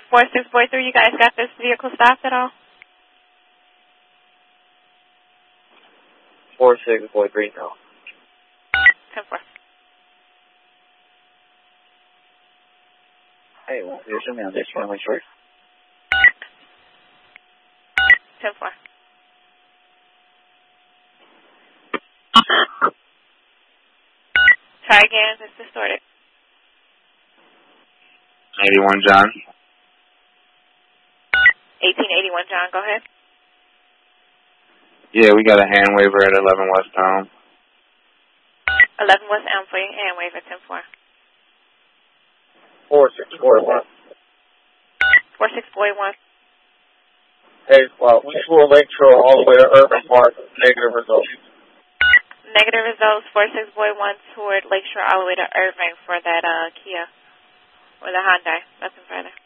46 boy 3, you guys got this vehicle stopped at all? 46 boy 3, no. 10-4. Hey, well, here's your man. This family short. 10-4. Try again. It's distorted. 81 John. 1881 John, go ahead. Yeah, we got a hand waiver at 11 West Elm. 11 West Elm for your hand waiver, 10-4. 46 boy 1. 46 boy 1. Hey, we flew Lakeshore all the way to Urban Park. Negative results. Negative results, 46 boy 1 toward Lakeshore all the way to Irving for that Kia or the Hyundai. Nothing further.